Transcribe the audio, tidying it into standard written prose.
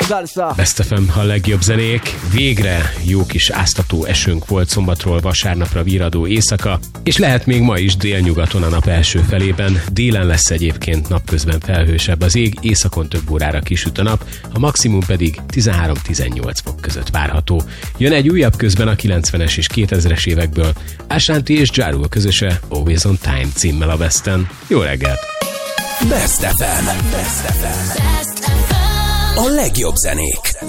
salsa. Best FM, a legjobb zenék. Végre jó kis áztató esőnk volt szombatról vasárnapra virradó éjszaka, és lehet még ma is délnyugaton a nap első felében. Délen lesz egyébként napközben felhősebb az ég, északon több órára kisüt a nap, a maximum pedig 13-18 fok között várható. Jön egy újabb közben a 90-es és 2000-es évekből, Ashanti és Ja Rule közöse Always on Time címmel a Besten. Jó reggelt! Best FM. A legjobb zenék.